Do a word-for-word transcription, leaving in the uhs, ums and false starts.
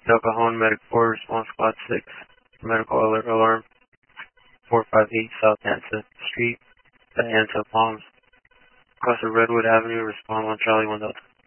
Del Cajon, Medic four, Response Squad six, Medical Alert Alarm, four five eight South Ansa Street, at Ansa Palms. Across the Redwood Avenue, respond one Charlie one Delta.